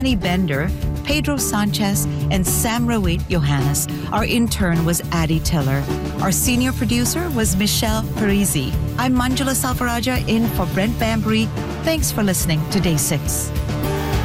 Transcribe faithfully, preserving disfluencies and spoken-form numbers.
Danny Bender, Pedro Sanchez, and Sam Rawit Johannes. Our intern was Addie Tiller. Our senior producer was Michelle Parisi. I'm Manjula Salvaraja in for Brent Bambury. Thanks for listening to Day six.